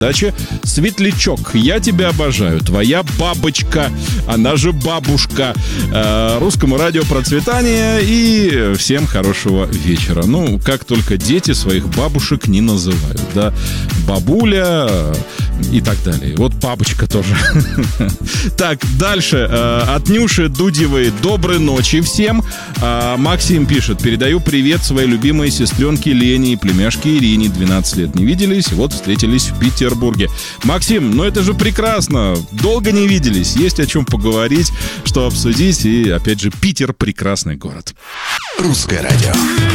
Дача Светлячок, я тебя обожаю, твоя бабочка, она же бабушка. Русскому радио процветания и всем хорошего вечера. Ну, как только дети своих бабушек не называют, да, бабуля и так далее. Вот бабочка тоже. Так, дальше. От Нюши Дудевой доброй ночи всем. Максим пишет: передаю привет своей любимой сестренке Лене и племяшке Ирине, 12 лет не виделись, вот встретились в Петербурге. Максим, ну это же прекрасно. Долго не виделись. Есть о чем поговорить, что обсудить. И, опять же, Питер — прекрасный город. Русское радио.